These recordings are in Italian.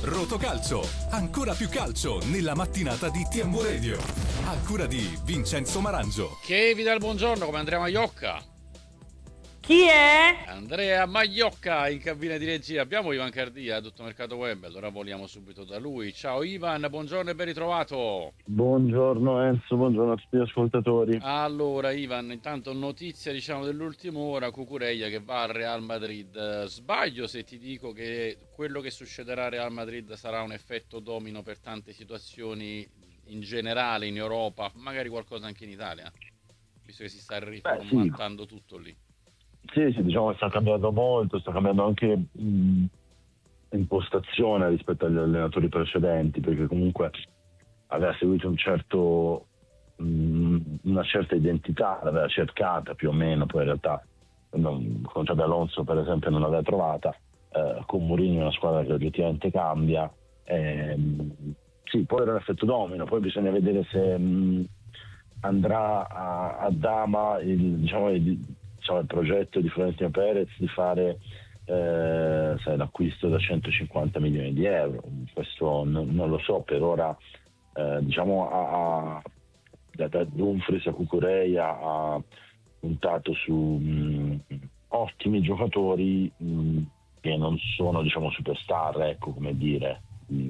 Rotocalcio, ancora più calcio nella mattinata di TMW Radio. A cura di Vincenzo Marangio. Che vi dà il buongiorno come Andrea Maiocca. Chi è? Andrea Maiocca in cabina di regia. Abbiamo Ivan Cardia, tutto mercato web, allora voliamo subito da lui. Ciao Ivan, buongiorno e ben ritrovato. Buongiorno Enzo, buongiorno a tutti gli ascoltatori. Allora Ivan, intanto notizia dell'ultima ora, Cucurella che va al Real Madrid. Sbaglio se ti dico che quello che succederà al Real Madrid sarà un effetto domino per tante situazioni in generale in Europa, magari qualcosa anche in Italia, visto che si sta riformattando tutto lì. Sì, diciamo che sta cambiando molto, sta cambiando anche impostazione rispetto agli allenatori precedenti, perché comunque aveva seguito una certa identità, l'aveva cercata più o meno, poi in realtà con Xabi Alonso per esempio non l'aveva trovata, con Mourinho è una squadra che oggettivamente cambia, sì, poi era l'effetto domino, poi bisogna vedere se andrà a Dama il progetto di Florentino Perez di fare l'acquisto da 150 milioni di euro. Questo non lo so, per ora da Dumfries a Cucurella ha puntato su ottimi giocatori che non sono superstar, ecco, come dire,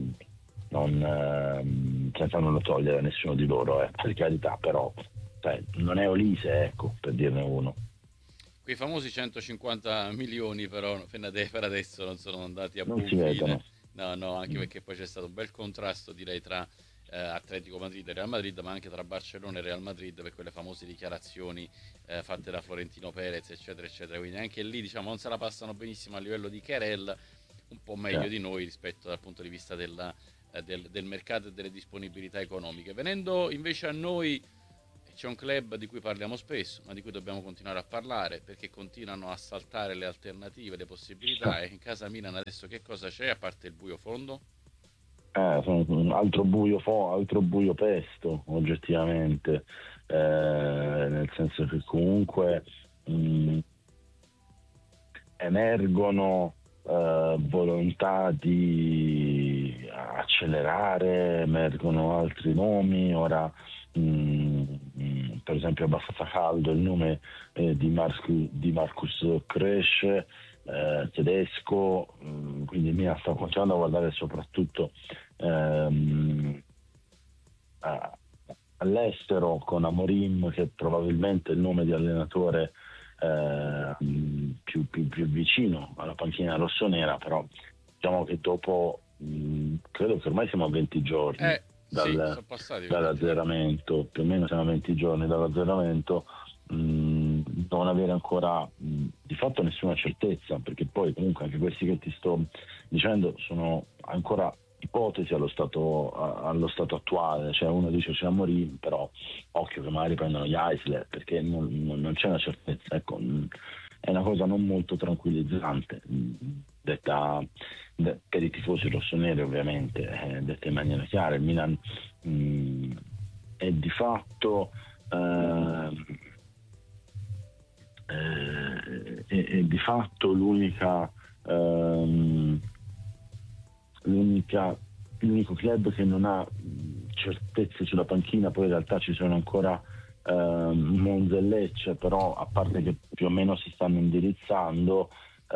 senza non togliere a nessuno di loro, per carità, però non è Olise, ecco, per dirne uno. Quei famosi 150 milioni però per adesso non sono andati a buon fine. No, anche perché poi c'è stato un bel contrasto, direi, tra Atletico Madrid e Real Madrid, ma anche tra Barcellona e Real Madrid, per quelle famose dichiarazioni fatte da Florentino Perez, eccetera eccetera. Quindi anche lì non se la passano benissimo a livello di querel, un po' meglio di noi rispetto dal punto di vista del mercato e delle disponibilità economiche. Venendo invece a noi, c'è un club di cui parliamo spesso, ma di cui dobbiamo continuare a parlare, perché continuano a saltare le alternative, le possibilità. E in casa Milan adesso che cosa c'è, a parte il buio fondo? Altro buio pesto, oggettivamente, nel senso che comunque emergono volontà di accelerare, emergono altri nomi. Ora per esempio è abbastanza caldo il nome di Marcus Krejci, tedesco, quindi Milan sta continuando a guardare soprattutto all'estero, con Amorim, che è probabilmente il nome di allenatore più vicino alla panchina rossonera, però diciamo che dopo credo che ormai siamo a 20 giorni dall'azzeramento, più o meno siamo a 20 giorni dall'azzeramento, non avere ancora di fatto nessuna certezza, perché poi comunque anche questi che ti sto dicendo sono ancora ipotesi allo stato attuale, cioè uno dice c'è Amorim, però occhio che magari prendono gli Eisler, perché non c'è una certezza, ecco, è una cosa non molto tranquillizzante, detta per i tifosi rossoneri ovviamente, detta in maniera chiara. Il Milan è di fatto l'unico club che non ha certezze sulla panchina. Poi in realtà ci sono ancora Monza e Lecce, però a parte che più o meno si stanno indirizzando,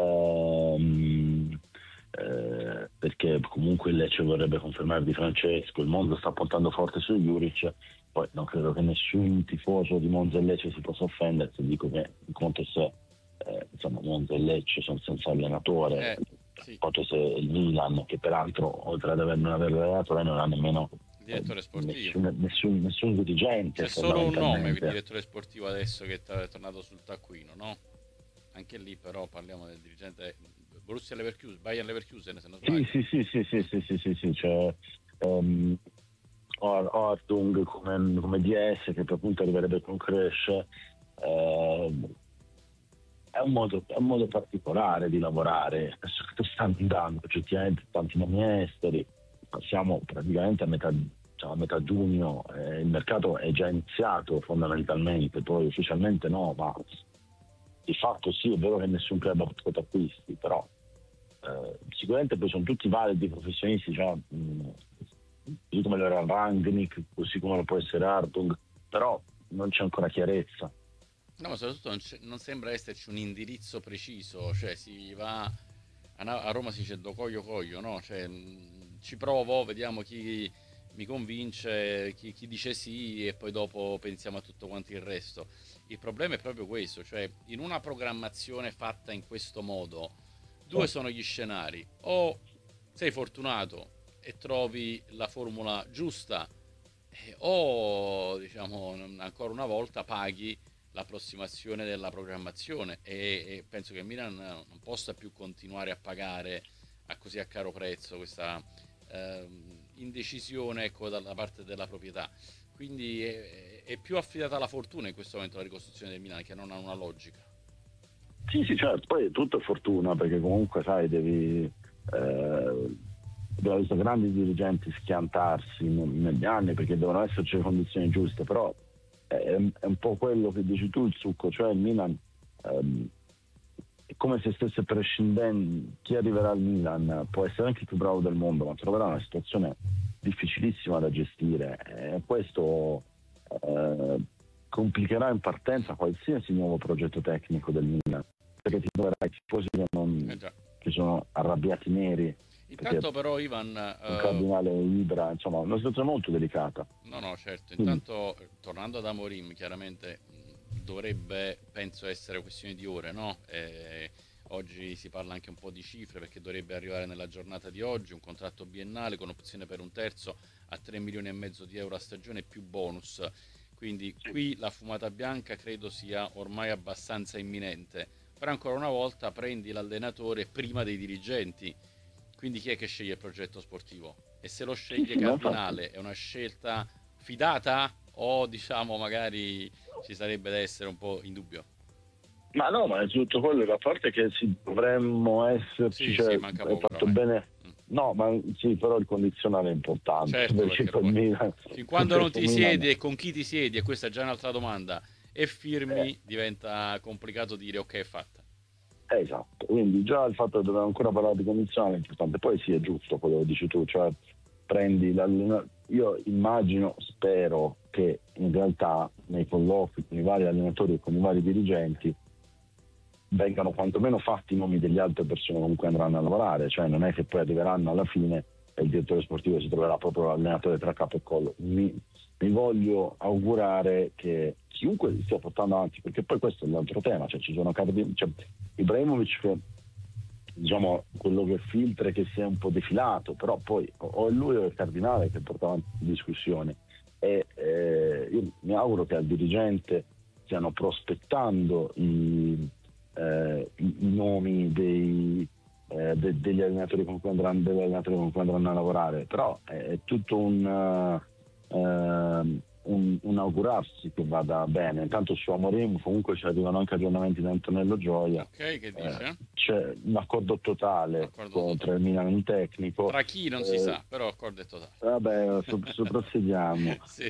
perché comunque il Lecce vorrebbe confermare Di Francesco, il Monza sta puntando forte su Juric. Poi non credo che nessun tifoso di Monza e Lecce si possa offendere se dico che in conto se Monza e Lecce sono senza allenatore, sì. Conto se il Milan, che peraltro oltre ad non avere allenatore non ha nemmeno direttore sportivo, nessun dirigente. C'è solo un nome di direttore sportivo adesso che è tornato sul taccuino, no? Anche lì però parliamo del dirigente Borussia Leverkusen, Bayer Leverkusen, se non sbaglio. Sì, c'è Ortung come DS, che per appunto arriverebbe con Krejci. È un modo particolare di lavorare, stanno andando oggettivamente tanti nomi esteri, siamo praticamente a metà giugno, il mercato è già iniziato fondamentalmente, poi ufficialmente no, ma di fatto sì, è vero che nessun club ha fatto acquisti, però sicuramente poi sono tutti validi professionisti, cioè, così come lo era Rangnick, così come lo può essere Hartung, però non c'è ancora chiarezza. No, ma soprattutto non sembra esserci un indirizzo preciso, cioè si va a Roma si dice do coglio, no? Cioè, ci provo, vediamo chi mi convince, chi dice sì e poi dopo pensiamo a tutto quanto il resto. Il problema è proprio questo, cioè in una programmazione fatta in questo modo, due sono gli scenari: o sei fortunato e trovi la formula giusta, o diciamo ancora una volta paghi l'approssimazione della programmazione e penso che il Milan non possa più continuare a pagare così a caro prezzo questa indecisione, ecco, dalla parte della proprietà. Quindi è più affidata alla fortuna in questo momento la ricostruzione del Milan, che non ha una logica. Sì, certo, poi tutto è fortuna, perché comunque sai, abbiamo visto grandi dirigenti schiantarsi negli anni perché devono esserci le condizioni giuste, però è un po' quello che dici tu, il succo, cioè il Milan è come se stesse prescindendo. Chi arriverà al Milan può essere anche il più bravo del mondo, ma troverà una situazione difficilissima da gestire, e questo complicherà in partenza qualsiasi nuovo progetto tecnico del Milan, perché ti troverai tifosi che sono arrabbiati neri. Intanto però Ivan, un cardinale Ibra, insomma, una situazione molto delicata. No, certo. Intanto tornando ad Amorim, chiaramente dovrebbe, penso, essere questione di ore, no? Oggi si parla anche un po' di cifre, perché dovrebbe arrivare nella giornata di oggi un contratto biennale con opzione per un terzo a 3 milioni e mezzo di euro a stagione più bonus. Quindi qui la fumata bianca credo sia ormai abbastanza imminente. Però ancora una volta prendi l'allenatore prima dei dirigenti. Quindi chi è che sceglie il progetto sportivo? E se lo sceglie Cardinale è una scelta fidata o diciamo magari ci sarebbe da essere un po' in dubbio? Ma no, ma è tutto quello, a parte che dovremmo esserci, sì, cioè, sì, manca poco, fatto bene. No, ma sì, però il condizionale è importante. Certo, perché poi, Milan, fin quando non ti siedi e con chi ti siedi, e questa è già un'altra domanda, e firmi, diventa complicato dire ok, è fatta. Esatto, quindi già il fatto che dobbiamo ancora parlare di condizionale è importante. Poi sì, è giusto quello che dici tu, cioè prendi l'allenatore. Io immagino, spero che in realtà nei colloqui con i vari allenatori e con i vari dirigenti vengano quantomeno fatti i nomi delle altre persone con cui andranno a lavorare, cioè non è che poi arriveranno alla fine e il direttore sportivo si troverà proprio l'allenatore tra capo e collo. Mi voglio augurare che chiunque li stia portando avanti, perché poi questo è l'altro tema, cioè ci sono Ibrahimovic che, diciamo, quello che filtra è che sia un po' defilato, però poi o è lui o è il Cardinale che porta avanti discussioni, e io mi auguro che al dirigente stiano prospettando i nomi degli allenatori con cui andranno a lavorare, però è tutto un augurarsi che vada bene. Intanto su Amorim comunque ci arrivano anche aggiornamenti da Antonello Gioia. Ok, che dice? C'è un accordo totale tra il Milan e il tecnico. Tra chi non si sa, però accordo è totale. Vabbè, proseguiamo. sì.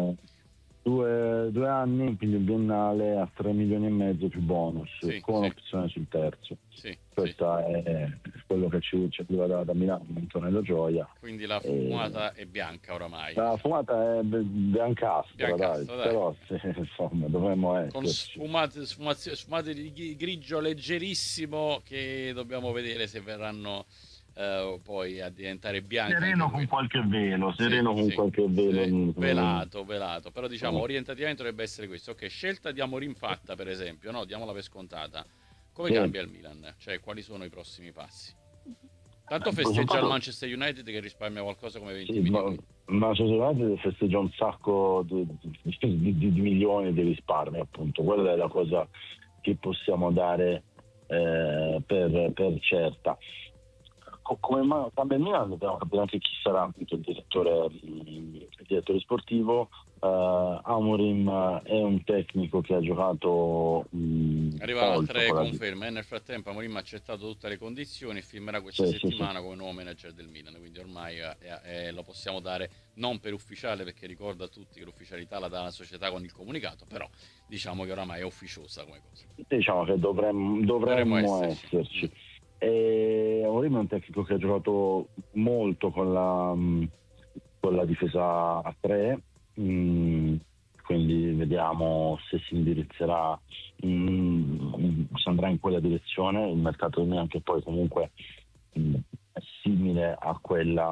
2 anni, quindi il biennale a 3 milioni e mezzo più bonus, con opzione sul terzo. Questo è quello che ci arriva da Milano, Antonello Gioia. Quindi la fumata è bianca oramai. La fumata è biancastra, dai. Però insomma dovremmo esserci. Con sfumate di grigio leggerissimo, che dobbiamo vedere se verranno poi a diventare bianchi. Sereno con qualche velo, qualche velo. Velato, però diciamo orientativamente dovrebbe essere questo. Ok, scelta di Amorim fatta, per esempio, no? Diamola per scontata. Come cambia il Milan? Cioè, quali sono i prossimi passi? Tanto festeggia il Manchester United che risparmia qualcosa come 20 milioni. Ma Manchester United festeggia un sacco di milioni di risparmi, appunto. Quella è la cosa che possiamo dare per certa. Come cambia il Milan dobbiamo capire anche chi sarà il direttore sportivo. Amorim è un tecnico che ha giocato arrivano altre conferme. Nel frattempo Amorim ha accettato tutte le condizioni e firmerà questa settimana come nuovo manager del Milan, quindi ormai lo possiamo dare non per ufficiale, perché ricorda a tutti che l'ufficialità la dà la società con il comunicato, però diciamo che oramai è ufficiosa come cosa. Diciamo che dovremmo esserci. E Amorim è un tecnico che ha giocato molto con la difesa a 3, quindi vediamo se si indirizzerà, se andrà in quella direzione. Il mercato del Milan, che poi comunque è simile a quella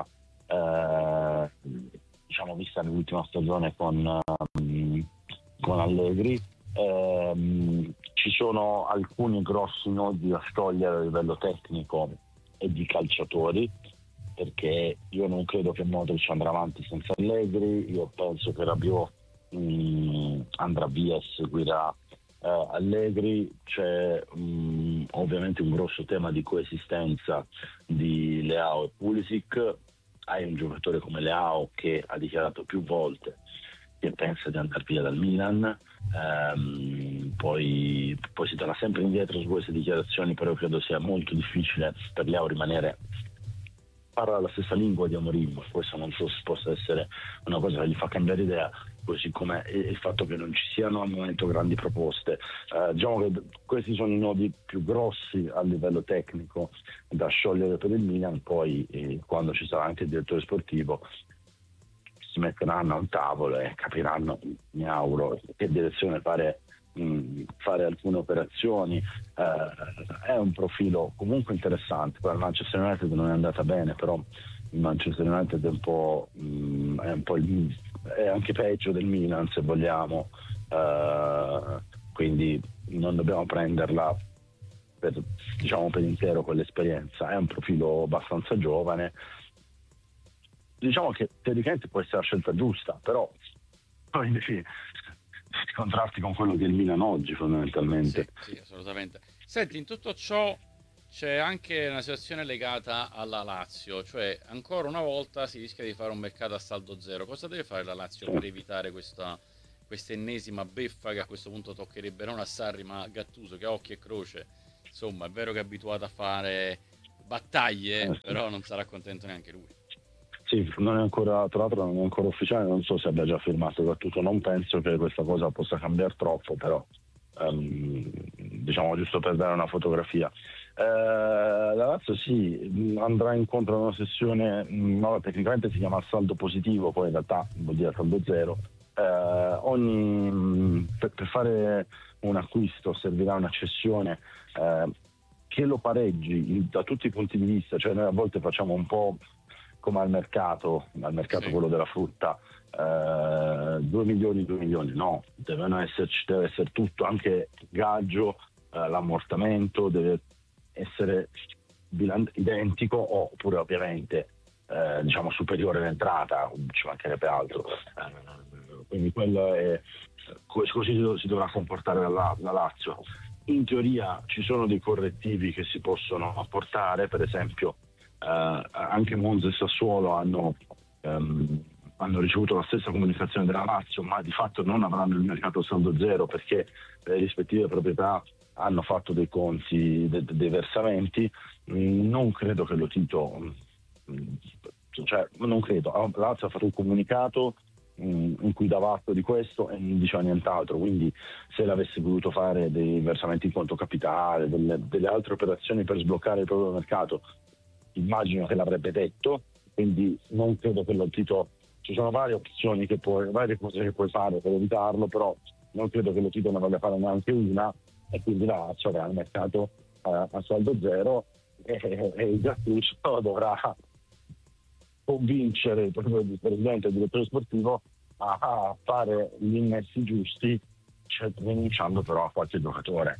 diciamo vista nell'ultima stagione con Allegri. Ci sono alcuni grossi nodi da sciogliere a livello tecnico e di calciatori, perché io non credo che Modric andrà avanti senza Allegri. Io penso che Rabiot andrà via e seguirà Allegri. C'è ovviamente un grosso tema di coesistenza di Leao e Pulisic. Hai un giocatore come Leao che ha dichiarato più volte che pensa di andare via dal Milan, poi si torna sempre indietro su queste dichiarazioni, però credo sia molto difficile per Leao parlare la stessa lingua di Amorim. Questo non so se possa essere una cosa che gli fa cambiare idea, così come il fatto che non ci siano al momento grandi proposte. Diciamo che questi sono i nodi più grossi a livello tecnico da sciogliere per il Milan. Poi quando ci sarà anche il direttore sportivo si metteranno a un tavolo e capiranno, mi auguro, che direzione fare alcune operazioni. È un profilo comunque interessante. Poi al Manchester United non è andata bene, però il Manchester United è è anche peggio del Milan, se vogliamo, quindi non dobbiamo prenderla per intero quell'esperienza. È un profilo abbastanza giovane, diciamo che teoricamente può essere la scelta giusta, però poi ti contrasti con quello che è il Milan oggi, fondamentalmente. Sì, assolutamente. Senti, in tutto ciò c'è anche una situazione legata alla Lazio, cioè ancora una volta si rischia di fare un mercato a saldo zero. Cosa deve fare la Lazio per evitare questa ennesima beffa che a questo punto toccherebbe non a Sarri ma a Gattuso, che ha occhi e croce? Insomma, è vero che è abituato a fare battaglie, però non sarà contento neanche lui. Sì, non è ancora, tra l'altro non è ancora ufficiale, non so se abbia già firmato Gattuso, non penso che questa cosa possa cambiare troppo, però diciamo giusto per dare una fotografia. La Lazio sì, andrà incontro a una sessione, tecnicamente si chiama saldo positivo, poi in realtà vuol dire saldo zero. Per fare un acquisto servirà una cessione che lo pareggi da tutti i punti di vista, cioè noi a volte facciamo un po' come al mercato sì, quello della frutta, 2 milioni, no, deve essere tutto, anche il gaggio, l'ammortamento deve essere identico, oppure ovviamente superiore all'entrata, ci mancherebbe altro, quindi quello è così si dovrà comportare la Lazio. In teoria ci sono dei correttivi che si possono apportare, per esempio anche Monza e Sassuolo hanno ricevuto la stessa comunicazione della Lazio, ma di fatto non avranno il mercato saldo zero, perché le rispettive proprietà hanno fatto dei conti, dei versamenti. Non credo che lo Tito, non credo. La Lazio ha fatto un comunicato in cui dava atto di questo e non diceva nient'altro, quindi se l'avesse voluto fare dei versamenti in conto capitale, delle altre operazioni per sbloccare il proprio mercato, immagino che l'avrebbe detto, quindi non credo che lo Tito, ci sono varie opzioni varie cose che puoi fare per evitarlo, però non credo che lo Tito ne voglia fare neanche una, e quindi la Lazio avrà il mercato a saldo zero e il Gattuso dovrà convincere il presidente e il direttore sportivo a fare gli innesti giusti, rinunciando però a qualche giocatore.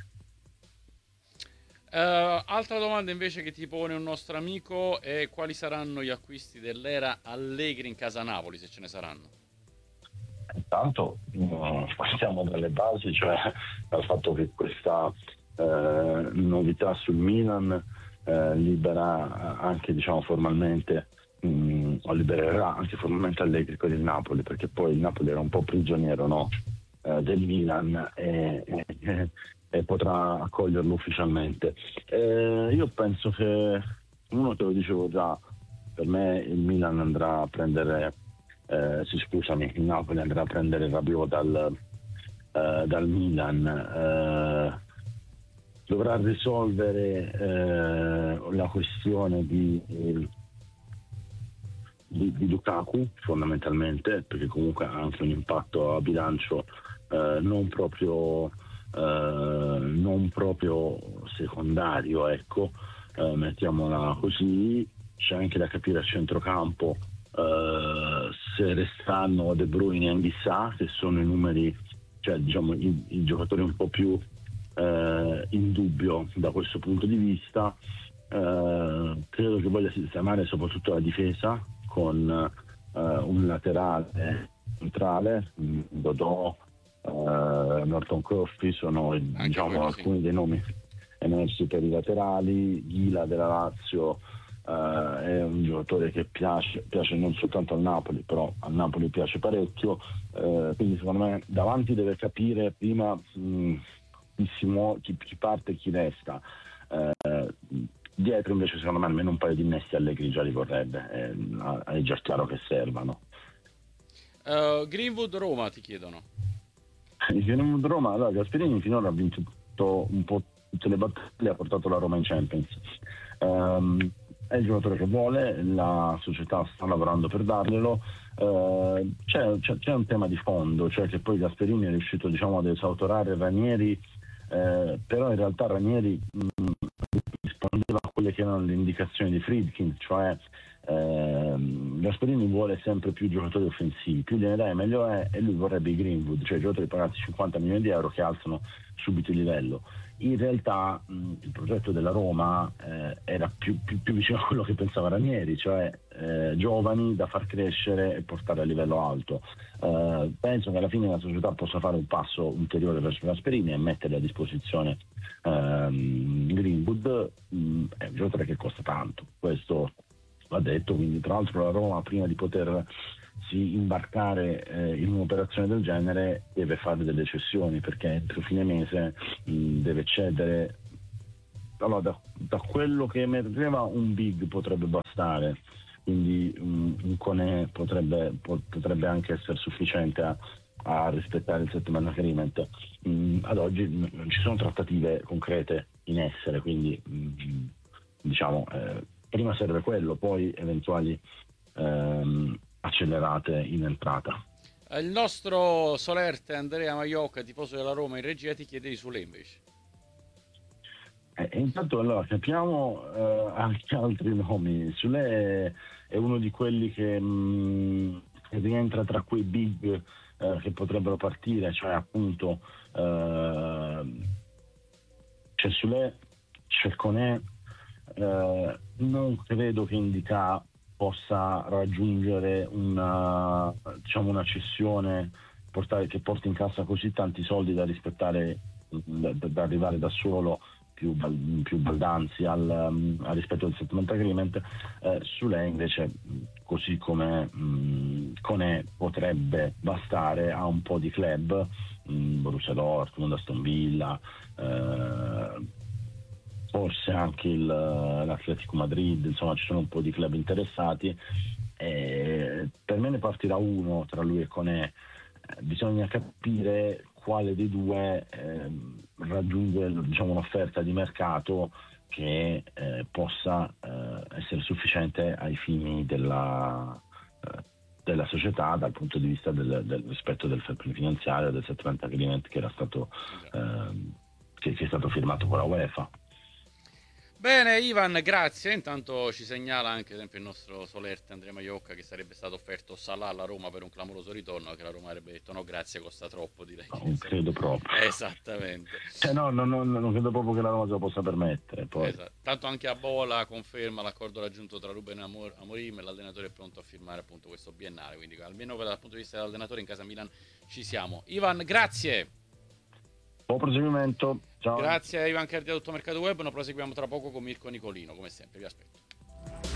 Altra domanda invece che ti pone un nostro amico è: quali saranno gli acquisti dell'era Allegri in casa Napoli, se ce ne saranno? Intanto partiamo dalle basi, cioè dal fatto che questa novità sul Milan libera anche formalmente libererà anche formalmente Allegri per il Napoli, perché poi il Napoli era un po' prigioniero del Milan e potrà accoglierlo ufficialmente. Io penso che, uno te lo dicevo già, per me il Milan andrà a prendere il Napoli andrà a prendere Rabiot dal Milan. dovrà risolvere la questione di Lukaku fondamentalmente, perché comunque ha anche un impatto a bilancio non proprio secondario, ecco, mettiamola così. C'è anche da capire a centrocampo se resteranno De Bruyne e Anghissà, che sono i numeri, cioè diciamo i giocatori un po' più in dubbio da questo punto di vista. Credo che voglia sistemare soprattutto la difesa con un laterale centrale, Dodò, Norton Crosby sono alcuni dei nomi emersi per i laterali. Ghila della Lazio è un giocatore che piace non soltanto al Napoli, però al Napoli piace parecchio, quindi secondo me davanti deve capire prima chi parte e chi resta. Dietro invece secondo me almeno un paio di innesti Allegri già li vorrebbe, è già chiaro che servano. Greenwood Roma ti chiedono. Il Greenwood Roma, allora Gasperini finora ha vinto un po' tutte le battaglie, ha portato la Roma in Champions. È il giocatore che vuole, la società sta lavorando per darglielo. C'è un tema di fondo, cioè che poi Gasperini è riuscito, diciamo, ad esautorare Ranieri, però in realtà Ranieri rispondeva a quelle che erano le indicazioni di Friedkin, cioè Gasperini vuole sempre più giocatori offensivi, più gliene dai meglio è, e lui vorrebbe i Greenwood, cioè giocatori pagati 50 milioni di euro che alzano subito il livello. In realtà il progetto della Roma era più vicino a quello che pensava Ranieri, cioè giovani da far crescere e portare a livello alto. Penso che alla fine la società possa fare un passo ulteriore verso Gasperini e mettere a disposizione Greenwood. È un giocatore che costa tanto, questo va detto, quindi tra l'altro la Roma prima di potersi imbarcare in un'operazione del genere deve fare delle cessioni, perché entro fine mese deve cedere. Allora, da quello che emergeva un big potrebbe bastare, quindi un Koné potrebbe anche essere sufficiente a rispettare il settlement agreement. Ad oggi non ci sono trattative concrete in essere, quindi diciamo prima serve quello, poi eventuali accelerate in entrata. Il nostro solerte Andrea Maiocca, tifoso della Roma in regia, ti chiede di Sule invece. Intanto allora capiamo anche altri nomi. Sule è uno di quelli che rientra tra quei big che potrebbero partire, cioè appunto c'è Sule, c'è Koné. Non credo che Indica possa raggiungere una cessione che porti in cassa così tanti soldi da rispettare, da arrivare da solo più baldanzi al rispetto del settlement agreement. Sule invece, così come Koné, potrebbe bastare a un po' di club, Borussia Dortmund, Aston Villa, forse anche l'Atletico Madrid, insomma ci sono un po' di club interessati. Per me ne partirà uno tra lui e Koné. Bisogna capire quale dei due raggiunge, diciamo, un'offerta di mercato che possa essere sufficiente ai fini della società dal punto di vista del rispetto del fair play finanziario, del settlement agreement che era stato che è stato firmato con la UEFA. Bene Ivan, grazie. Intanto ci segnala anche esempio il nostro solerte Andrea Maiocca che sarebbe stato offerto Salah alla Roma per un clamoroso ritorno, che la Roma avrebbe detto no grazie, costa troppo, direi. Non credo proprio. Esattamente. Non credo proprio che la Roma se lo possa permettere. Poi. Esatto. Tanto anche a Bola conferma l'accordo raggiunto tra Ruben Amorim e l'allenatore è pronto a firmare appunto questo biennale, quindi almeno dal punto di vista dell'allenatore in casa Milan ci siamo. Ivan, grazie. Buon proseguimento. Ciao. Grazie a Ivan Cardia, tutto Mercato Web. Noi proseguiamo tra poco con Mirko Nicolino, come sempre, vi aspetto.